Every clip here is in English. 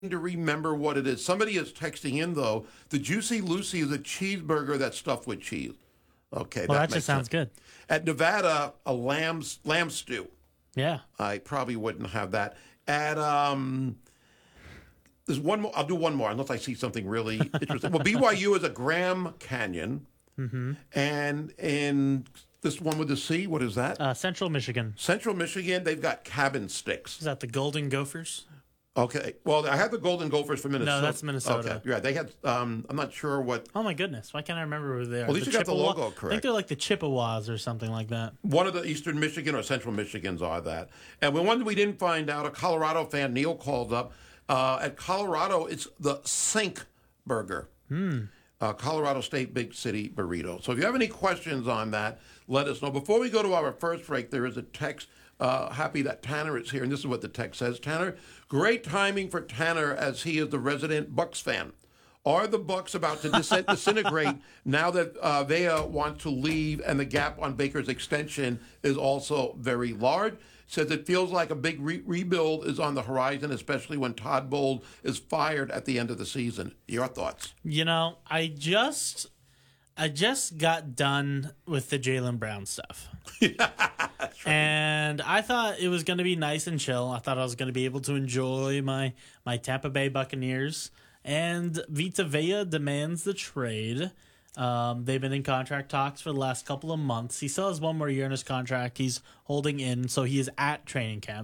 to remember what it is. Somebody is texting in though. The Juicy Lucy is a cheeseburger that's stuffed with cheese. Okay, Well, that makes just sounds sense. good. At Nevada, a lamb stew. Yeah. I probably wouldn't have that. At there's one more. I'll do one more unless I see something really interesting. Well, BYU is a Graham Canyon, and in this one with the C, what is that? Central Michigan. Central Michigan, they've got cabin sticks. Is that the Golden Gophers? Okay. Well, I had the Golden Gophers from Minnesota. No, that's Minnesota. Okay. Yeah, they had. I'm not sure what. Oh my goodness! Why can't I remember who they are? Well, at least you got the logo correct. I think they're like the Chippewas or something like that. One of the Eastern Michigan or Central Michigans are that. And the one that we didn't find out, a Colorado fan, Neil, called up. At Colorado, it's the Sink Burger. Colorado State Big City Burrito. So if you have any questions on that, let us know. Before we go to our first break, there is a text. Happy that Tanner is here, and this is what the text says. Tanner, great timing for Tanner as he is the resident Bucks fan. Are the Bucks about to disintegrate now that Vea wants to leave and the gap on Baker's extension is also very large? Says it feels like a big rebuild is on the horizon, especially when Todd Bowles is fired at the end of the season. Your thoughts? You know, I just got done with the Jaylen Brown stuff. That's right. And I thought it was going to be nice and chill. I thought I was going to be able to enjoy my Tampa Bay Buccaneers. And Vita Vea demands the trade. They've been in contract talks for the last couple of months. He still has one more year in his contract. He's holding in, so he is at training camp.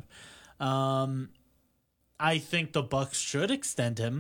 I think the Bucks should extend him,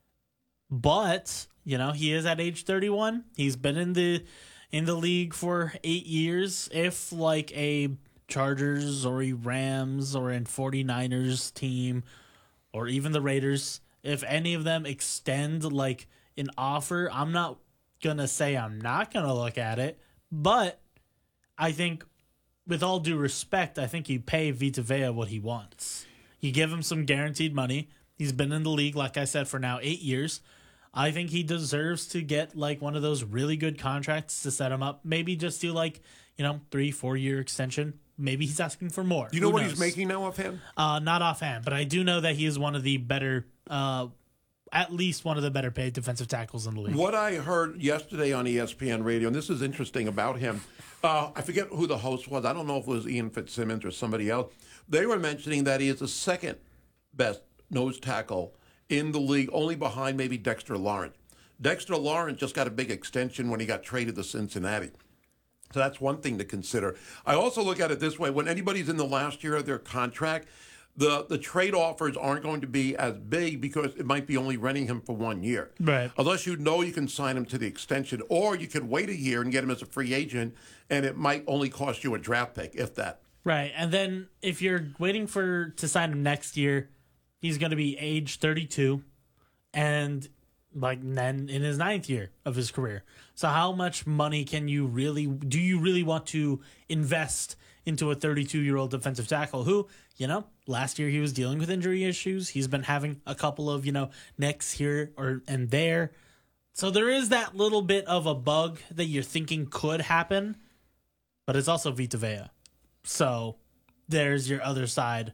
but you know he is at age 31. He's been in the league for 8 years. If like a Chargers or a Rams or a 49ers team or even the Raiders, if any of them extend like an offer, I'm not gonna say I'm not gonna look at it, but I think with all due respect, I think you pay Vita Vea what he wants. You give him some guaranteed money. He's been in the league, like I said, for now 8 years. I think he deserves to get like one of those really good contracts to set him up. Maybe just do like, 3-4 year extension. Maybe he's asking for more. You know what he's making now offhand? Not offhand, but I do know that he is one of the better, at least one of the better paid defensive tackles in the league. What I heard yesterday on ESPN Radio, and this is interesting about him, I forget who the host was. I don't know if it was Ian Fitzsimmons or somebody else. They were mentioning that he is the second best nose tackle in the league, only behind maybe Dexter Lawrence. Dexter Lawrence just got a big extension when he got traded to Cincinnati. So that's one thing to consider. I also look at it this way. When anybody's in the last year of their contract, the trade offers aren't going to be as big because it might be only renting him for 1 year. Right. Unless you know you can sign him to the extension, or you could wait a year and get him as a free agent, and it might only cost you a draft pick, if that. Right. And then if you're waiting to sign him next year, he's going to be age 32 and then in his 9th year of his career. So how much money do you really want to invest into a 32-year-old defensive tackle who, last year he was dealing with injury issues. He's been having a couple of, nicks here and there. So there is that little bit of a bug that you're thinking could happen, but it's also Vita Vea. So there's your other side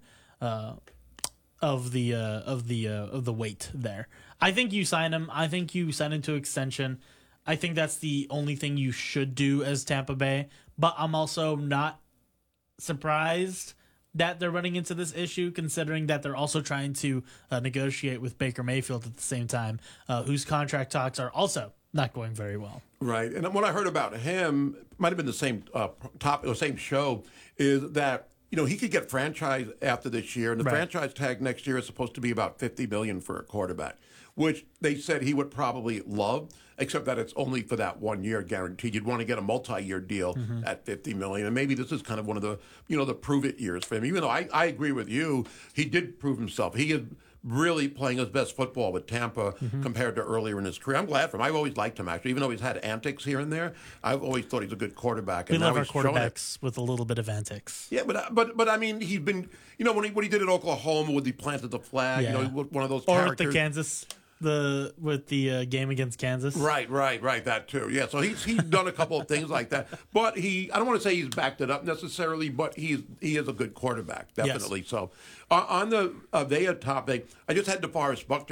of the weight there. I think you sign him. I think you sign him to extension. I think that's the only thing you should do as Tampa Bay. But I'm also not surprised that they're running into this issue, considering that they're also trying to negotiate with Baker Mayfield at the same time, whose contract talks are also not going very well. Right. And what I heard about him, might have been the same same show, is that he could get franchise after this year, and the franchise tag next year is supposed to be about $50 million for a quarterback, which they said he would probably love, except that it's only for that 1 year guaranteed. You'd want to get a multi-year deal at $50 million, and maybe this is kind of one of the the prove it years for him. Even though I agree with you, he did prove himself. He is really playing his best football with Tampa compared to earlier in his career. I'm glad for him. I've always liked him, actually. Even though he's had antics here and there, I've always thought he's a good quarterback. We love our quarterbacks with a little bit of antics. Yeah, but I mean, he's been, when he did at Oklahoma, when he planted the flag, one of those characters. Or with the game against Kansas. Right. That too. Yeah. So he's done a couple of things like that, but I don't want to say he's backed it up necessarily, but he is a good quarterback, definitely. Yes. So on the Vea topic, I just had DeForest Buckner